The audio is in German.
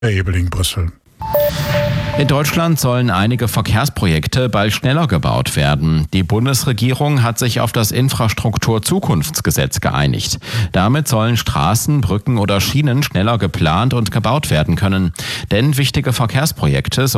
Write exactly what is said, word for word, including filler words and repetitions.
Herr Ebeling, Brüssel. In Deutschland sollen einige Verkehrsprojekte bald schneller gebaut werden. Die Bundesregierung hat sich auf das Infrastrukturzukunftsgesetz geeinigt. Damit sollen Straßen, Brücken oder Schienen schneller geplant und gebaut werden können. Denn wichtige Verkehrsprojekte